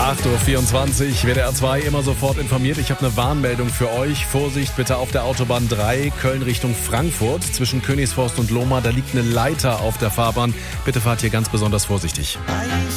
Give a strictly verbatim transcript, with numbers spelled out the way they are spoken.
acht Uhr vierundzwanzig, W D R zwei immer sofort informiert. Ich habe eine Warnmeldung für euch. Vorsicht bitte auf der Autobahn drei, Köln Richtung Frankfurt. Zwischen Königsforst und Lohmar, da liegt eine Leiter auf der Fahrbahn. Bitte fahrt hier ganz besonders vorsichtig.